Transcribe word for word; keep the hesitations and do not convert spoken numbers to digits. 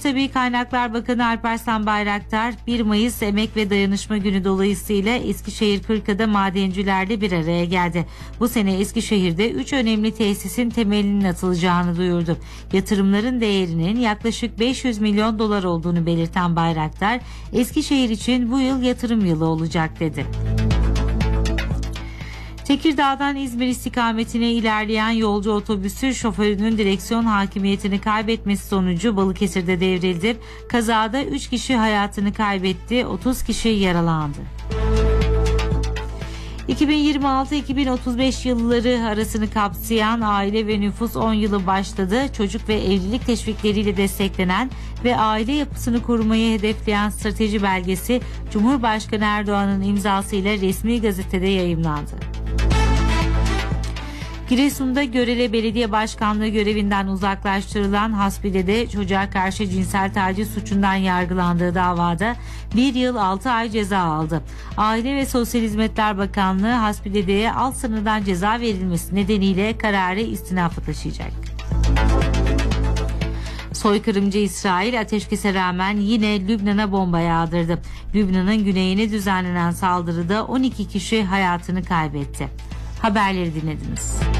Tabii Kaynaklar Bakanı Alparslan Bayraktar bir Mayıs Emek ve Dayanışma Günü dolayısıyla Eskişehir Kırka'da madencilerle bir araya geldi. Bu sene Eskişehir'de üç önemli tesisin temelinin atılacağını duyurdu. Yatırımların değerinin yaklaşık beş yüz milyon dolar olduğunu belirten Bayraktar, Eskişehir için bu yıl yatırım yılı olacak dedi. Tekirdağ'dan İzmir istikametine ilerleyen yolcu otobüsü şoförünün direksiyon hakimiyetini kaybetmesi sonucu Balıkesir'de devrildi. Kazada üç kişi hayatını kaybetti, otuz kişi yaralandı. iki bin yirmi altı iki bin otuz beş yılları arasını kapsayan Aile ve Nüfus on yılı başladı. Çocuk ve evlilik teşvikleriyle desteklenen ve aile yapısını korumayı hedefleyen strateji belgesi Cumhurbaşkanı Erdoğan'ın imzasıyla resmi gazetede yayımlandı. Giresun'da Görele Belediye Başkanlığı görevinden uzaklaştırılan Hasbide'de çocuğa karşı cinsel taciz suçundan yargılandığı davada bir yıl altı ay ceza aldı. Aile ve Sosyal Hizmetler Bakanlığı Hasbide'ye alt sınırdan ceza verilmesi nedeniyle kararı istinafa taşıyacak. Soykırımcı İsrail ateşkese rağmen yine Lübnan'a bomba yağdırdı. Lübnan'ın güneyine düzenlenen saldırıda on iki kişi hayatını kaybetti. Haberleri dinlediniz.